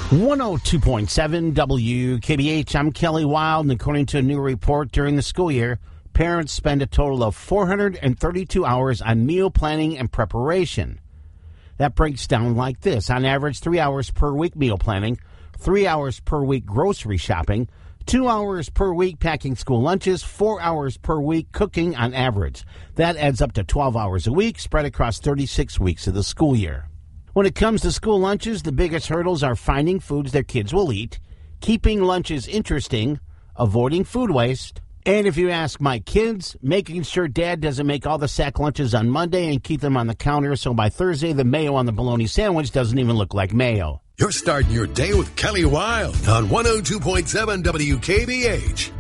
102.7 WKBH. I'm Kelly Wild, and according to a new report, during the school year, parents spend a total of 432 hours on meal planning and preparation. That breaks down like this. On average, 3 hours per week meal planning, 3 hours per week grocery shopping, 2 hours per week packing school lunches, 4 hours per week cooking on average. That adds up to 12 hours a week, spread across 36 weeks of the school year. When it comes to school lunches, the biggest hurdles are finding foods their kids will eat, keeping lunches interesting, avoiding food waste, and if you ask my kids, making sure Dad doesn't make all the sack lunches on Monday and keep them on the counter so by Thursday the mayo on the bologna sandwich doesn't even look like mayo. You're starting your day with Kelly Wild on 102.7 WKBH.